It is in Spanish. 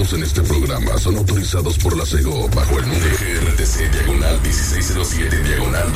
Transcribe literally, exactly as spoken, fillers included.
emitidos en este programa son autorizados por la SEGO bajo el número G R T C diagonal dieciséis cero siete diagonal